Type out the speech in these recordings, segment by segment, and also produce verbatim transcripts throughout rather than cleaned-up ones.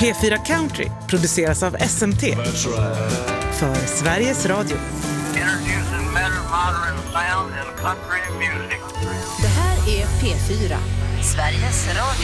P fyra Country produceras av S M T för Sveriges Radio. Det här är P fyra, Sveriges Radio.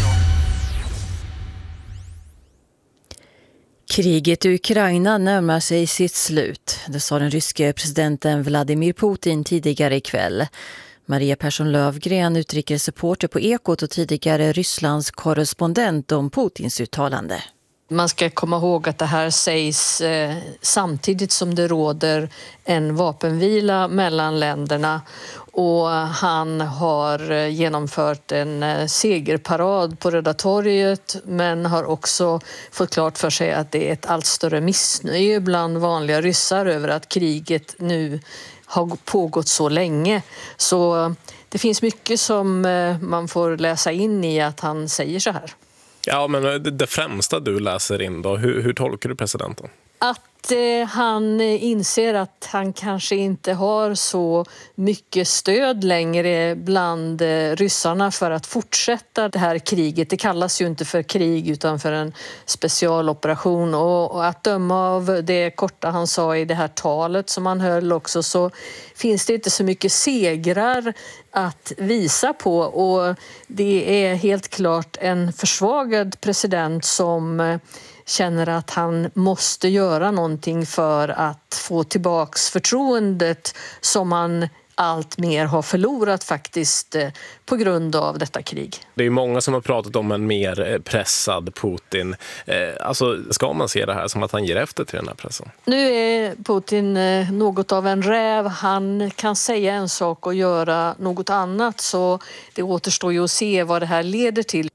Kriget i Ukraina närmar sig sitt slut. Det sa den ryske presidenten Vladimir Putin tidigare ikväll. Maria Persson Lövgren, utrikesreporter på Ekot och tidigare Rysslands korrespondent om Putins uttalande. Man ska komma ihåg att det här sägs eh, samtidigt som det råder en vapenvila mellan länderna, och han har genomfört en eh, segerparad på Röda torget, men har också fått klart för sig att det är ett allt större missnöje bland vanliga ryssar över att kriget nu har pågått så länge. Så det finns mycket som eh, man får läsa in i att han säger så här. Ja, men det främsta du läser in då, hur, hur tolkar du presidenten? Att eh, han inser att han kanske inte har så mycket stöd längre bland eh, ryssarna för att fortsätta det här kriget. Det kallas ju inte för krig utan för en specialoperation, och, och att döma av det korta han sa i det här talet som han höll också, så finns det inte så mycket segrar att visa på, och det är helt klart en försvagad president som eh, känner att han måste göra någonting för att få tillbaks förtroendet som han allt mer har förlorat faktiskt på grund av detta krig. Det är många som har pratat om en mer pressad Putin. Alltså, ska man se det här som att han ger efter till den här pressen? Nu är Putin något av en räv. Han kan säga en sak och göra något annat, så det återstår ju att se vad det här leder till.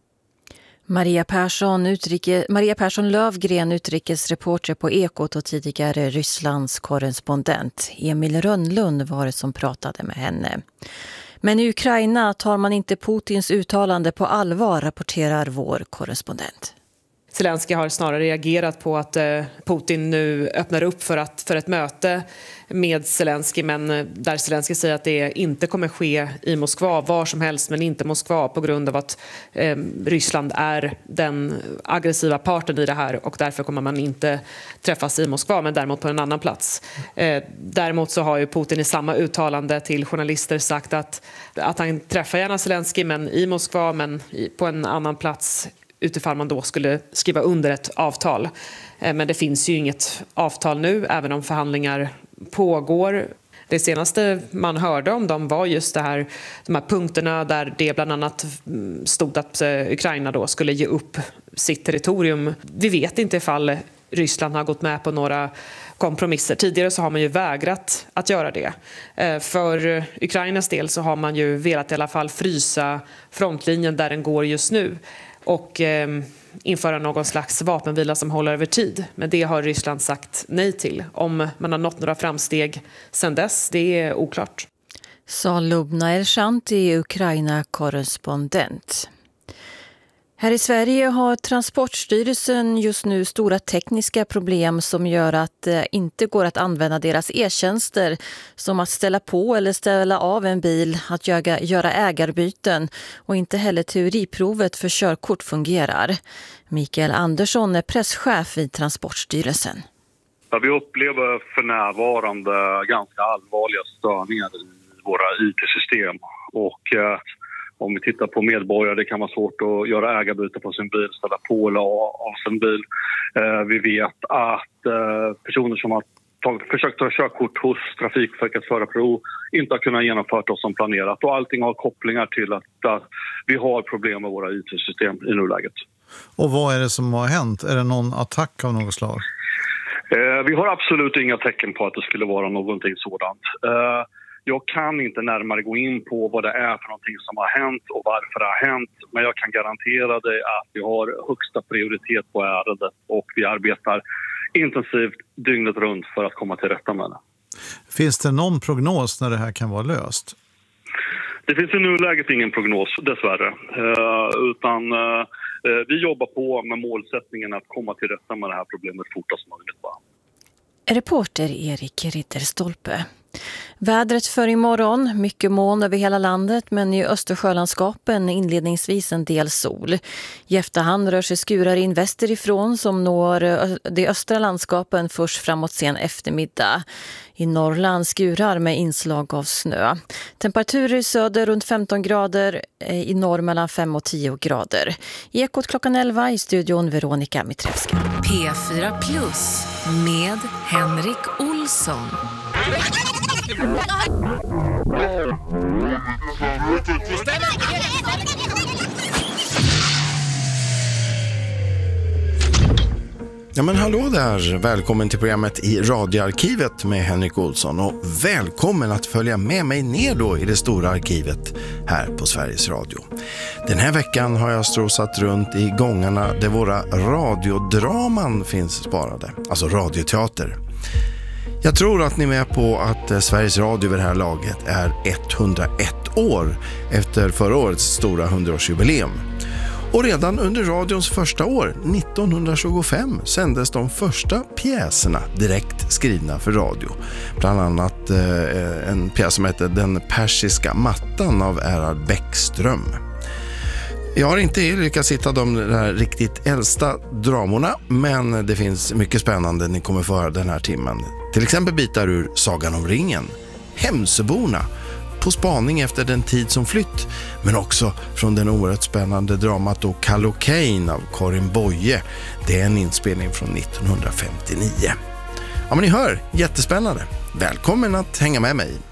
Maria Persson, utrike, Maria Persson Lövgren, utrikesreporter på Ekot och tidigare Rysslands korrespondent. Emil Rönnlund var det som pratade med henne. Men i Ukraina tar man inte Putins uttalande på allvar, rapporterar vår korrespondent. Zelensky har snarare reagerat på att Putin nu öppnar upp för, att, för ett möte med Zelensky, men där Zelensky säger att det inte kommer ske i Moskva, var som helst, men inte Moskva, på grund av att eh, Ryssland är den aggressiva parten i det här, och därför kommer man inte träffas i Moskva, men däremot på en annan plats. Eh, däremot så har ju Putin i samma uttalande till journalister sagt att, att han träffar gärna Zelensky, men i Moskva, men i, på en annan plats, utifall man då skulle skriva under ett avtal. Men det finns ju inget avtal nu, även om förhandlingar pågår. Det senaste man hörde om dem var just det här, de här punkterna där det bland annat stod att Ukraina då skulle ge upp sitt territorium. Vi vet inte ifall Ryssland har gått med på några kompromisser. Tidigare så har man ju vägrat att göra det. För Ukrainas del så har man ju velat i alla fall frysa frontlinjen där den går just nu och eh, införa någon slags vapenvila som håller över tid. Men det har Ryssland sagt nej till. Om man har nått några framsteg sedan dess, det är oklart. Sa Lubna Elshanti, Ukraina-korrespondent. Här i Sverige har Transportstyrelsen just nu stora tekniska problem som gör att det inte går att använda deras e-tjänster, som att ställa på eller ställa av en bil, att göra, göra ägarbyten, och inte heller teoriprovet för körkort fungerar. Mikael Andersson är presschef i Transportstyrelsen. Ja, vi upplever för närvarande ganska allvarliga störningar i våra I T-system, och eh, om vi tittar på medborgare, det kan vara svårt att göra ägarbyte på sin bil, ställa på eller av sin bil. Eh, vi vet att eh, personer som har tagit, försökt ta körkort hos Trafikverkets förarprov inte har kunnat genomföra det som planerat. Och allting har kopplingar till att, att vi har problem med våra I T-system i nuläget. Och vad är det som har hänt? Är det någon attack av något slag? Eh, vi har absolut inga tecken på att det skulle vara någonting sådant. Eh, Jag kan inte närmare gå in på vad det är för någonting som har hänt och varför det har hänt. Men jag kan garantera dig att vi har högsta prioritet på ärendet, och vi arbetar intensivt dygnet runt för att komma till rätta med det. Finns det någon prognos när det här kan vara löst? Det finns i nuläget ingen prognos, dessvärre. Uh, utan uh, vi jobbar på med målsättningen att komma till rätta med det här problemet fortast möjligt. Reporter Erik Ritterstolpe. Vädret för imorgon, mycket moln över hela landet men i Östersjölandskapen inledningsvis en del sol. I efterhand rör sig skurar in västerifrån som når de östra landskapen först framåt sen eftermiddag. I Norrland skurar med inslag av snö. Temperaturer i söder runt femton grader, i norr mellan fem och tio grader. I Ekot klockan elva i studion Veronica Mitrevska. P fyra Plus med Henrik Olsson. Ja men hallå där, välkommen till programmet i radioarkivet med Henrik Olsson och välkommen att följa med mig ner då i det stora arkivet här på Sveriges Radio. Den här veckan har jag strosat runt i gångarna där våra radiodraman finns sparade, alltså radioteater. Jag tror att ni är med på att Sveriges Radio vid det här laget är etthundraett år efter förra årets stora hundraårsjubileum. Och redan under radions första år, nittonhundratjugofem, sändes de första pjäserna direkt skrivna för radio. Bland annat eh, en pjäs som heter Den persiska mattan av Erhard Bäckström. Jag har inte lyckats hitta de där riktigt äldsta dramorna, men det finns mycket spännande ni kommer få höra den här timmen. Till exempel bitar ur Sagan om ringen, Hemsöborna, På spaning efter den tid som flytt, men också från den oerhört spännande dramat då Kallocain av Karin Boye. Det är en inspelning från nittonhundrafemtionio. Ja men ni hör, jättespännande. Välkommen att hänga med mig.